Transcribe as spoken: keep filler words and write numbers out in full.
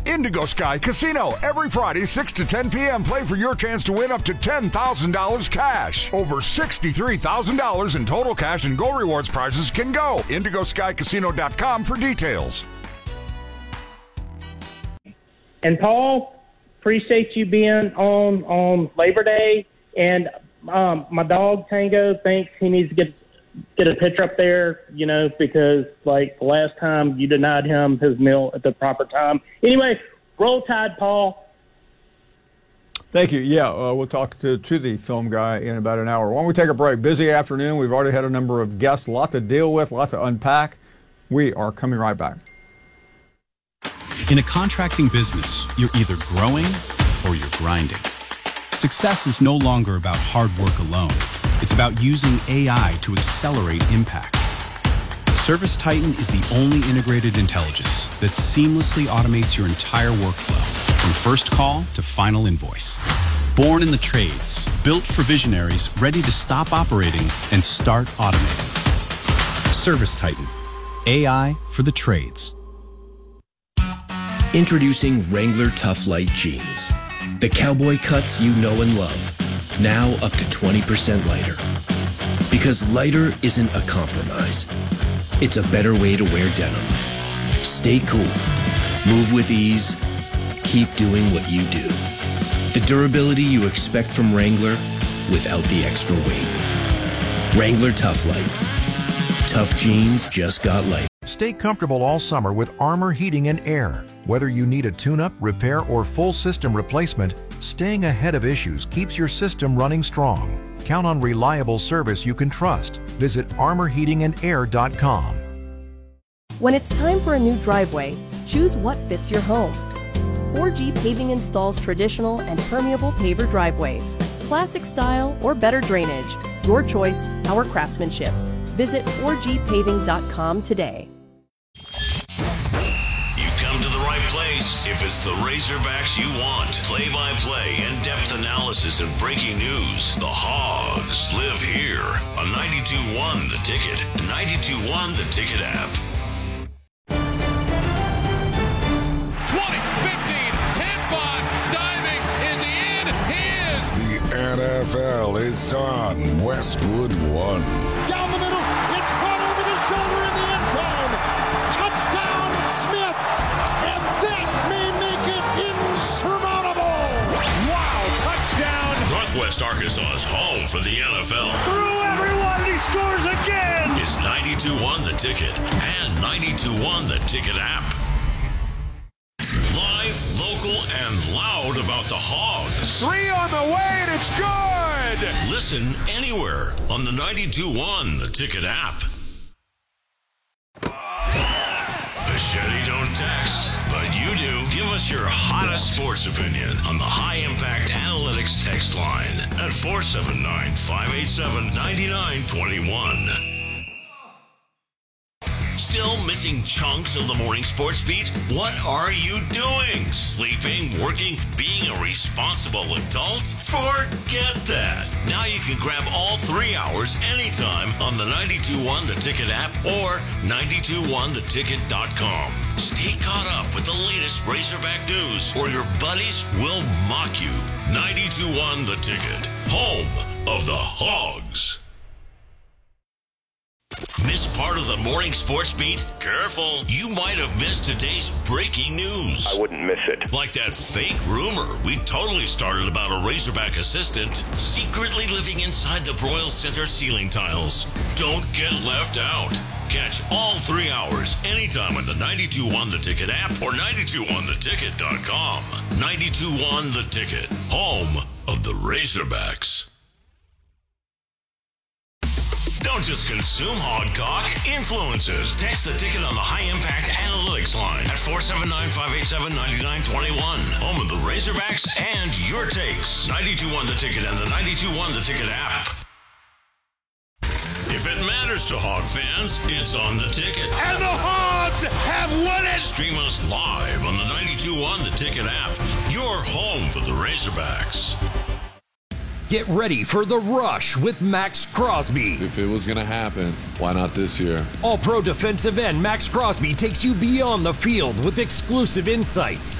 Indigo Sky Casino. Every Friday, six to ten p.m. Play for your chance to win up to ten thousand dollars cash. Over sixty-three thousand dollars in total cash and Go Rewards prizes can go. indigo sky casino dot com for details. And Paul, appreciate you being on, on Labor Day. And um, my dog Tango thinks he needs to get get a picture up there, you know, because like the last time you denied him his meal at the proper time. Anyway, roll Tide, Paul. Thank you. Yeah, uh, we'll talk to, to the film guy in about an hour. Why don't we take a break? Busy afternoon. We've already had a number of guests, a lot to deal with, lots to unpack. We are coming right back. In a contracting business, you're either growing or you're grinding. Success is no longer about hard work alone. It's about using A I to accelerate impact. ServiceTitan is the only integrated intelligence that seamlessly automates your entire workflow, from first call to final invoice. Born in the trades, built for visionaries ready to stop operating and start automating. ServiceTitan, A I for the trades. Introducing Wrangler Tough Light Jeans. The cowboy cuts you know and love. Now up to twenty percent lighter. Because lighter isn't a compromise. It's a better way to wear denim. Stay cool. Move with ease. Keep doing what you do. The durability you expect from Wrangler without the extra weight. Wrangler Tough Light. Tough jeans just got light. Stay comfortable all summer with Armor Heating and Air. Whether you need a tune-up, repair, or full system replacement, staying ahead of issues keeps your system running strong. Count on reliable service you can trust. Visit armor heating and air dot com. When it's time for a new driveway, choose what fits your home. four G Paving installs traditional and permeable paver driveways, classic style or better drainage. Your choice, our craftsmanship. Visit four G paving dot com today. You've come to the right place if it's the Razorbacks you want. Play-by-play, in-depth analysis, and breaking news. The Hogs live here on ninety-two point one The Ticket, ninety-two point one The Ticket app. twenty, fifteen, ten, five, diving. Is he in? He is. The N F L is on Westwood One. Down the middle, it's caught over the shoulder in the end zone. Touchdown, Smith, and that may make it insurmountable. Wow, touchdown. Northwest Arkansas's home for the N F L. Through everyone, and he scores again. Is ninety-two point one The Ticket and ninety-two point one The Ticket app. Live, local, and loud about the Hogs. Three on the way, and it's good! Listen anywhere on the ninety-two point one The Ticket app. Machete don't text, but you do. Give us your hottest sports opinion on the High Impact Analytics text line at four seven nine, five eight seven, nine nine two one. Still missing chunks of the morning sports beat? What are you doing? Sleeping, working, being a responsible adult? Forget that. Now you can grab all three hours anytime on the ninety-two point one The Ticket app or ninety-two point one the ticket dot com. Stay caught up with the latest Razorback news or your buddies will mock you. ninety-two point one The Ticket, home of the Hogs. Missed part of the morning sports beat? Careful, you might have missed today's breaking news. I wouldn't miss it. Like that fake rumor we totally started about a Razorback assistant secretly living inside the Broyles Center ceiling tiles. Don't get left out. Catch all three hours anytime on the ninety-two point one The Ticket app or ninety-two point one the ticket dot com. ninety-two point one The Ticket, home of the Razorbacks. Don't just consume Hogcock, influence it. Text the ticket on the High Impact Analytics line at four seven nine, five eight seven, nine nine two one. Home of the Razorbacks and your takes. ninety-two point one The Ticket and the ninety-two point one The Ticket app. If it matters to Hog fans, it's on The Ticket. And the Hogs have won it! Stream us live on the ninety-two point one The Ticket app. Your home for the Razorbacks. Get ready for the rush with Max Crosby. If it was going to happen, why not this year? All-Pro defensive end Max Crosby takes you beyond the field with exclusive insights,